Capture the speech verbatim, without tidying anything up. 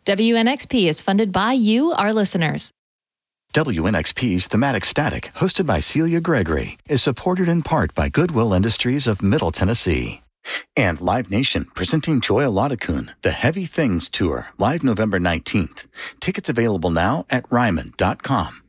W N X P is funded by you, our listeners. W N X P's Thematic Static, hosted by Celia Gregory, is supported in part by Goodwill Industries of Middle Tennessee. And Live Nation, presenting Joya Laudakun, The Heavy Things Tour, live November nineteenth. Tickets available now at ryman dot com.